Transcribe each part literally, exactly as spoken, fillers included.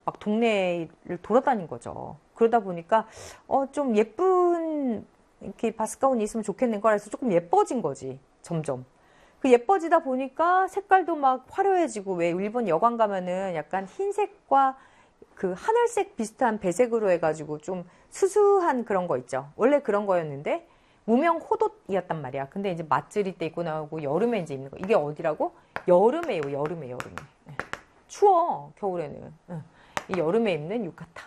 막 동네를 돌아다닌 거죠. 그러다 보니까 어, 좀 예쁜 이렇게 바스가운이 있으면 좋겠는 거라 해서 조금 예뻐진 거지. 점점. 그 예뻐지다 보니까 색깔도 막 화려해지고, 왜 일본 여관 가면은 약간 흰색과 그 하늘색 비슷한 배색으로 해가지고 좀 수수한 그런 거 있죠. 원래 그런 거였는데 무명 호옷이었단 말이야. 근데 이제 맞들이 때 입고 나오고 여름에 이제 입는 거. 이게 어디라고? 여름에요. 여름에 여름에. 추워 겨울에는. 이 여름에 입는 유카타.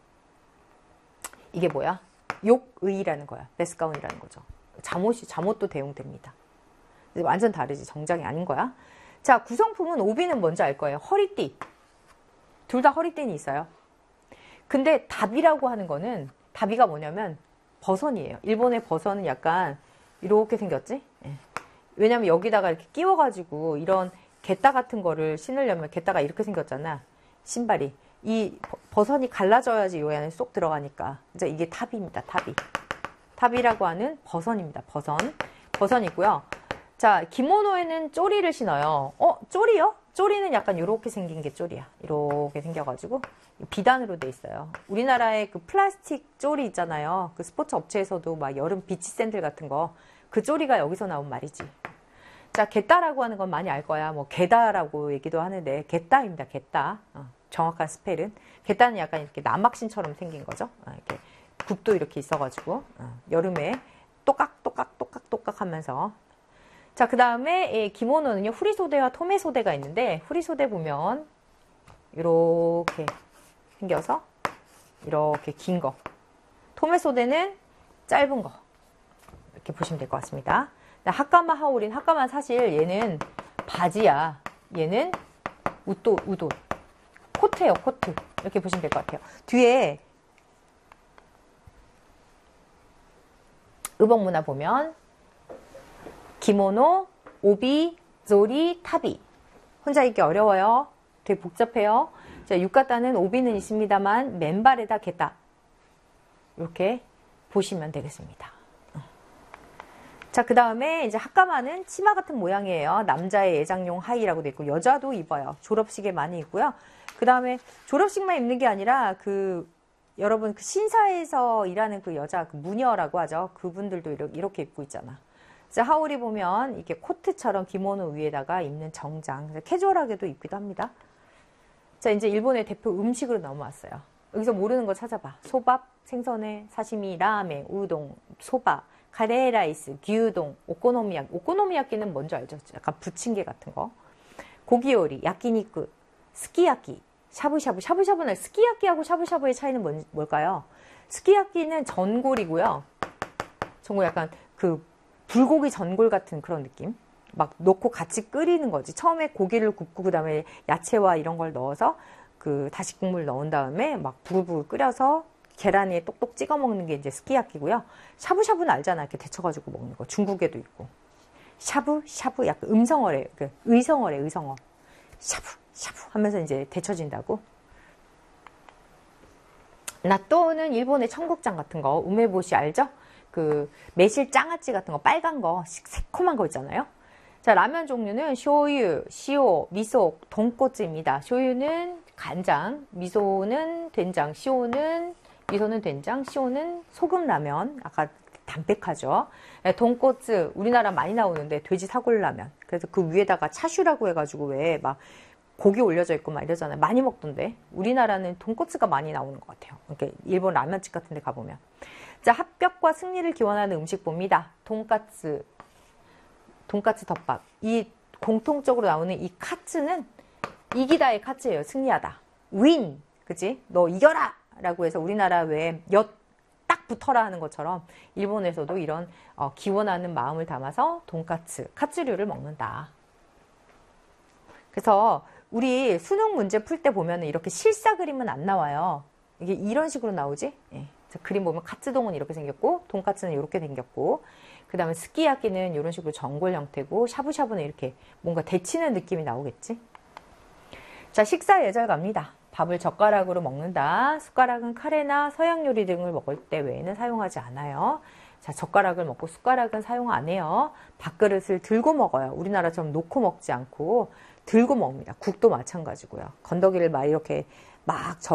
이게 뭐야? 욕의라는 거야. 베스가운이라는 거죠. 잠옷이 잠옷도 대용됩니다. 완전 다르지. 정장이 아닌 거야. 자, 구성품은 오비는 뭔지 알 거예요. 허리띠. 둘 다 허리띠는 있어요. 근데 다비라고 하는 거는, 다비가 뭐냐면 버선이에요. 일본의 버선은 약간 이렇게 생겼지? 예. 왜냐면 여기다가 이렇게 끼워가지고 이런 게따 같은 거를 신으려면, 게따가 이렇게 생겼잖아. 신발이. 이 버선이 갈라져야지 요 안에 쏙 들어가니까. 이제 이게 타비입니다. 타비. 타비라고 하는 버선입니다. 버선. 버선이고요. 자, 기모노에는 쪼리를 신어요. 어? 쪼리요? 쪼리는 약간 이렇게 생긴 게 쪼리야. 이렇게 생겨가지고 비단으로 돼 있어요. 우리나라의 그 플라스틱 쪼리 있잖아요. 그 스포츠 업체에서도 막 여름 비치 샌들 같은 거, 그 쪼리가 여기서 나온 말이지. 자, 게따라고 하는 건 많이 알 거야. 뭐 게다라고 얘기도 하는데 게따입니다. 게따. 어, 정확한 스펠은. 게따는 약간 이렇게 남학신처럼 생긴 거죠. 어, 이렇게 굽도 이렇게 있어가지고 어, 여름에 똑깍똑깍 똑깍똑깍 하면서. 자, 그 다음에 기모노는요, 후리소대와 토메소대가 있는데, 후리소대 보면 이렇게 생겨서 이렇게 긴 거, 토메소대는 짧은 거, 이렇게 보시면 될 것 같습니다. 하카마 하오린, 하카마 사실 얘는 바지야. 얘는 우도, 우도. 코트예요, 코트. 이렇게 보시면 될 것 같아요. 뒤에 의복문화 보면 기모노, 오비, 조리, 타비. 혼자 읽기 어려워요. 되게 복잡해요. 자, 유카타는 오비는 있습니다만 맨발에다 게따. 이렇게 보시면 되겠습니다. 자, 그 다음에 이제 하카마는 치마 같은 모양이에요. 남자의 예장용 하의라고 되어 있고, 여자도 입어요. 졸업식에 많이 입고요. 그 다음에 졸업식만 입는 게 아니라 그 여러분 그 신사에서 일하는 그 여자, 그 무녀라고 하죠. 그분들도 이렇게, 이렇게 입고 있잖아. 자, 하울이 보면 이게 코트처럼 기모노 위에다가 입는 정장, 캐주얼하게도 입기도 합니다. 자, 이제 일본의 대표 음식으로 넘어왔어요. 여기서 모르는 거 찾아봐. 소밥, 생선회, 사시미, 라멘, 우동, 소바, 카레 라이스, gyudon, 오코노미야키. 오코노미야키는 뭔지 알죠? 약간 부침개 같은 거. 고기 요리, 야끼니쿠, 스키야키, 샤브샤브. 샤브샤브는 스키야키하고 샤브샤브의 차이는 뭔, 뭘까요? 스키야키는 전골이고요. 전골 약간 그 불고기 전골 같은 그런 느낌. 막 넣고 같이 끓이는 거지. 처음에 고기를 굽고 그 다음에 야채와 이런 걸 넣어서 그 다시 국물 넣은 다음에 막 부글부글 끓여서 계란에 똑똑 찍어 먹는 게 이제 스키야키고요. 샤브샤브는 알잖아. 이렇게 데쳐가지고 먹는 거. 중국에도 있고. 샤브, 샤브, 약간 음성어래. 그 의성어래, 의성어. 샤브, 샤브 하면서 이제 데쳐진다고. 나또는 일본의 청국장 같은 거. 우메보시 알죠? 그 매실 장아찌 같은 거, 빨간 거, 새콤한 거 있잖아요. 자, 라면 종류는 쇼유, 시오, 미소, 돈코츠입니다. 쇼유는 간장, 미소는 된장, 시오는 미소는 된장, 시오는 소금 라면. 아까 담백하죠. 돈코츠 우리나라 많이 나오는데 돼지 사골 라면. 그래서 그 위에다가 차슈라고 해가지고 왜 막 고기 올려져 있고 막 이러잖아요. 많이 먹던데. 우리나라는 돈코츠가 많이 나오는 것 같아요. 이렇게 일본 라면집 같은 데 가보면. 자, 합격과 승리를 기원하는 음식 봅니다. 돈까츠, 돈까츠 덮밥. 이 공통적으로 나오는 이 카츠는 이기다의 카츠예요. 승리하다. 윈! 그치? 너 이겨라! 라고 해서 우리나라 왜 엿 딱 붙어라 하는 것처럼 일본에서도 이런 어, 기원하는 마음을 담아서 돈까츠, 카츠류를 먹는다. 그래서 우리 수능 문제 풀 때 보면 이렇게 실사 그림은 안 나와요. 이게 이런 식으로 나오지? 예. 그림 보면 카츠동은 이렇게 생겼고, 돈까츠는 이렇게 생겼고, 그 다음에 스키야키는 이런 식으로 전골 형태고, 샤브샤브는 이렇게 뭔가 데치는 느낌이 나오겠지? 자, 식사 예절 갑니다. 밥을 젓가락으로 먹는다. 숟가락은 카레나 서양 요리 등을 먹을 때 외에는 사용하지 않아요. 자, 젓가락을 먹고 숟가락은 사용 안 해요. 밥그릇을 들고 먹어요. 우리나라처럼 놓고 먹지 않고 들고 먹습니다. 국도 마찬가지고요. 건더기를 막 이렇게 막